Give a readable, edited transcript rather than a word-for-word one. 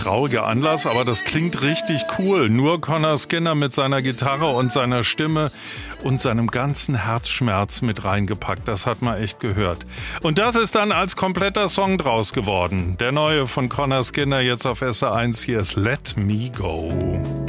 trauriger Anlass, aber das klingt richtig cool. Nur Conor Skinner mit seiner Gitarre und seiner Stimme und seinem ganzen Herzschmerz mit reingepackt. Das hat man echt gehört. Und das ist dann als kompletter Song draus geworden. Der neue von Conor Skinner jetzt auf SR1. Hier ist Let Me Go.